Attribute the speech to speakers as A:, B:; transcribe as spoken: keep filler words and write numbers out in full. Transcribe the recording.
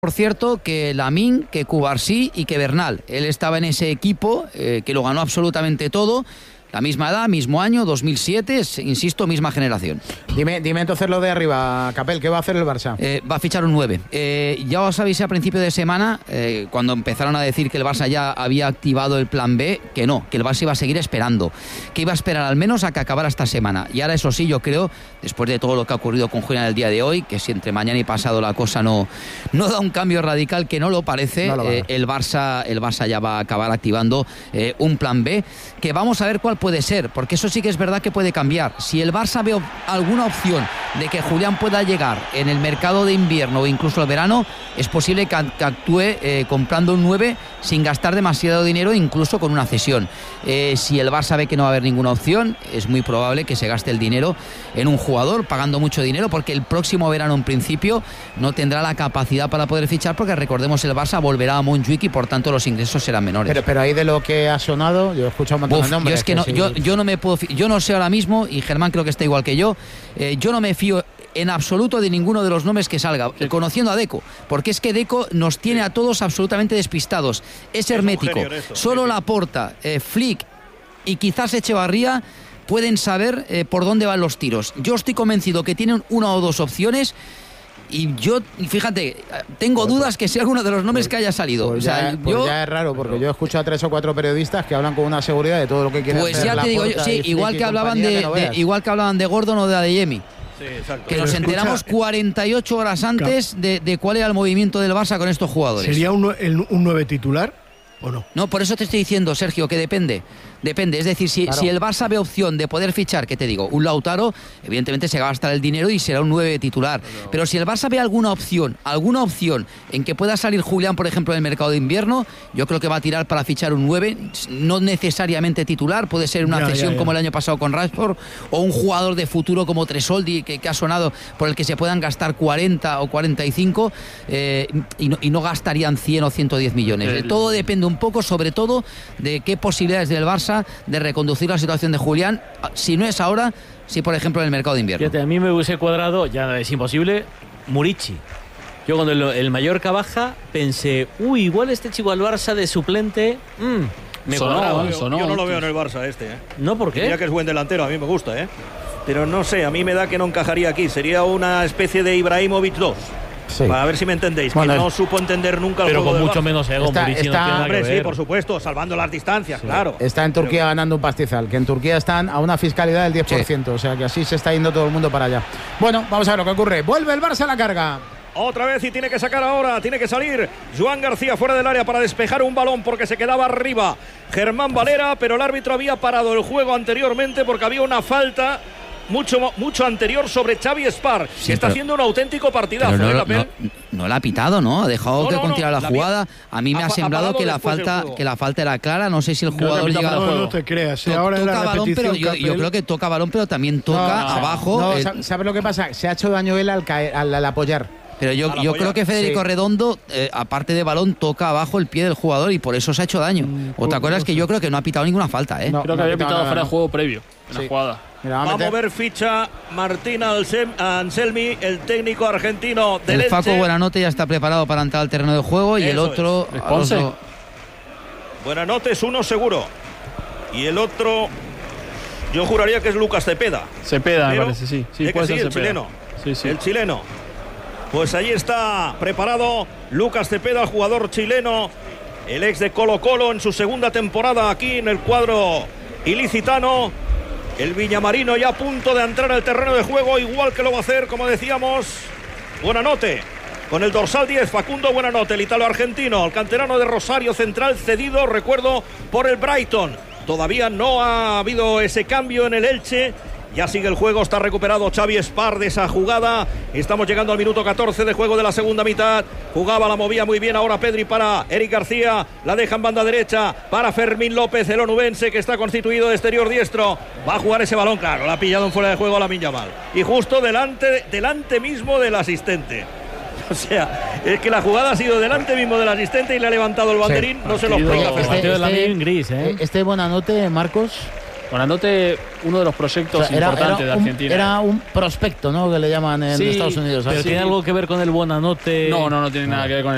A: Por cierto, que Lamine, que Cubarsí y que Bernal. Él estaba en ese equipo eh, que lo ganó absolutamente todo. La misma edad, mismo año, dos mil siete, es, insisto, misma generación.
B: Dime, dime entonces lo de arriba, Capel, ¿qué va a hacer el Barça?
A: Eh, va a fichar un nueve. Eh, ya os avisé a principio de semana, eh, cuando empezaron a decir que el Barça ya había activado el plan B, que no, que el Barça iba a seguir esperando, que iba a esperar al menos a que acabara esta semana. Y ahora, eso sí, yo creo, después de todo lo que ha ocurrido con Julián el día de hoy, que si entre mañana y pasado la cosa no, no da un cambio radical, que no lo parece, no lo eh, el, Barça, el Barça ya va a acabar activando eh, un plan B, que vamos a ver cuál puede ser, porque eso sí que es verdad que puede cambiar. Si el Barça ve alguna opción de que Julián pueda llegar en el mercado de invierno o incluso el verano, es posible que actúe eh, comprando un nueve sin gastar demasiado dinero, incluso con una cesión. Eh, si el Barça ve que no va a haber ninguna opción, es muy probable que se gaste el dinero en un jugador, pagando mucho dinero, porque el próximo verano en principio no tendrá la capacidad para poder fichar, porque recordemos, el Barça volverá a Montjuic y por tanto los ingresos serán menores.
B: Pero, pero ahí de lo que ha sonado, yo he escuchado un montón
A: Uf,
B: de nombres.
A: Yo es que, que no, sí. yo, yo no me puedo, yo no sé ahora mismo, y Germán creo que está igual que yo, eh, yo no me fío en absoluto de ninguno de los nombres que salga, sí. conociendo a Deco, porque es que Deco nos tiene a todos absolutamente despistados, es, es hermético, esto, solo sí, sí. Laporta, eh, Flick y quizás Echevarría pueden saber eh, por dónde van los tiros. Yo estoy convencido que tienen una o dos opciones. Y yo, fíjate, tengo pues, dudas que sea alguno de los nombres pues, que haya salido.
B: Pues,
A: o sea,
B: ya, pues
A: yo,
B: ya es raro, porque yo he escuchado a tres o cuatro periodistas que hablan con una seguridad de todo lo que quieren
A: pues
B: hacer.
A: Pues ya te digo yo, sí, igual que hablaban de, que no de igual que hablaban de Gordon o de Adeyemi. Sí, exacto. Que nos enteramos escucha, cuarenta y ocho horas antes de, de cuál era el movimiento del Barça con estos jugadores.
C: ¿Sería un, el, un nueve titular o no?
A: No, por eso te estoy diciendo, Sergio, que depende. Depende, es decir, si, claro. si el Barça ve opción de poder fichar, ¿qué te digo? Un Lautaro, evidentemente se va a gastar el dinero y será un nueve titular. No. Pero si el Barça ve alguna opción, alguna opción en que pueda salir Julián, por ejemplo, en el mercado de invierno, yo creo que va a tirar para fichar un nueve, no necesariamente titular, puede ser una ya, cesión ya, ya. como el año pasado con Rashford, o un jugador de futuro como Tresoldi, que, que ha sonado, por el que se puedan gastar cuarenta o cuarenta y cinco eh, y, no, y no gastarían cien o ciento diez millones. El... Todo depende un poco, sobre todo, de qué posibilidades del Barça de reconducir la situación de Julián, si no es ahora, si por ejemplo en el mercado de invierno.
D: Fíjate, a mí me hubiese cuadrado, ya es imposible, Murici. Yo cuando el, el Mallorca baja pensé, uy, igual este chico al Barça de suplente, mmm, me
E: sonó,
D: cuadraba.
E: Sonó, yo no lo veo en el Barça este, ¿eh?
D: ¿No? ¿Por qué?
E: Diría que es buen delantero, a mí me gusta, ¿eh? Pero no sé, a mí me da que no encajaría aquí, sería una especie de Ibrahimovic dos. Sí. Para ver si me entendéis, bueno, que no supo entender nunca el
D: pero
E: juego
D: con
E: del
D: mucho
E: Barça.
D: menos ego.
B: Está,
D: Murici
B: está,
D: no tiene nada
E: hombre,
D: que ver.
E: sí, por supuesto, salvando las distancias, sí. claro.
B: Está en Turquía pero... ganando un pastizal, que en Turquía están a una fiscalidad del diez por ciento, sí. O sea que así se está yendo todo el mundo para allá. Bueno, vamos a ver lo que ocurre. Vuelve el Barça a la carga.
E: Otra vez y tiene que sacar ahora, tiene que salir Joan García fuera del área para despejar un balón porque se quedaba arriba Germán Valera, pero el árbitro había parado el juego anteriormente porque había una falta mucho mucho anterior sobre Xavi Espar, sí, que está pero, haciendo un auténtico partidazo.
A: No,
E: ¿eh,
A: no, no, no la ha pitado, ¿no? Ha dejado no, que no, continuara no, la, la jugada. A mí me ha, ha sembrado que la falta que la falta era clara. No sé si el jugador
C: no,
A: llega.
C: No, no te creas.
A: To,
C: ahora
A: toca
C: la
A: balón, pero yo, yo creo que toca balón, pero también toca
B: no,
A: abajo.
B: No,
A: el...
B: ¿sabes lo que pasa? Se ha hecho daño él al caer, al, al apoyar.
A: Pero yo, yo creo que Federico sí. Redondo, eh, aparte de balón, toca abajo el pie del jugador y por eso se ha hecho daño. Mm, Otra cosa es que yo creo que no ha pitado ninguna falta, ¿eh?
F: No, creo que
B: no
F: había pitado
B: nada,
F: fuera de
B: no.
F: juego previo, en
E: sí.
F: la jugada.
E: Mira, va, a va a mover ficha Martín Anselmi, el técnico argentino del
A: El Facu
E: Elche.
A: Buenanote ya está preparado para entrar al terreno de juego y eso el otro...
F: Es. Otro...
E: Buenanote es uno seguro. Y el otro, yo juraría que es Lucas Cepeda.
F: Cepeda, me parece, sí. Sí,
E: puede ser
F: el
E: Cepeda. chileno.
F: Sí, sí.
E: El chileno. Pues allí está preparado Lucas Cepeda, el jugador chileno, el ex de Colo Colo en su segunda temporada aquí en el cuadro ilicitano. El villamarino ya a punto de entrar al terreno de juego, igual que lo va a hacer, como decíamos, Buenanote. Con el dorsal diez, Facundo Buenanote, el italo-argentino, el canterano de Rosario Central, cedido, recuerdo, por el Brighton. Todavía no ha habido ese cambio en el Elche. Ya sigue el juego, está recuperado Xavi Espar de esa jugada. Estamos llegando al minuto catorce de juego de la segunda mitad. Jugaba, la movía muy bien ahora Pedri para Eric García. La deja en banda derecha para Fermín López, el onubense, que está constituido de exterior diestro. Va a jugar ese balón, claro, la ha pillado en fuera de juego a Lamine Yamal. Y justo delante, delante mismo del asistente. O sea, es que la jugada ha sido delante mismo del asistente y le ha levantado el banderín. Sí. No se lo explica.
D: Este, este, gris, ¿eh?
B: este Buenanote, Marcos...
F: Buenanote, uno de los proyectos o sea, era, importantes
B: era
F: de
B: un,
F: Argentina.
B: Era un prospecto, ¿no? Que le llaman en
F: sí,
B: Estados Unidos.
D: Pero
B: ¿sabes?
D: tiene
B: Sí.
D: algo que ver con el Buenanote.
F: No, no, no tiene nada que ver con el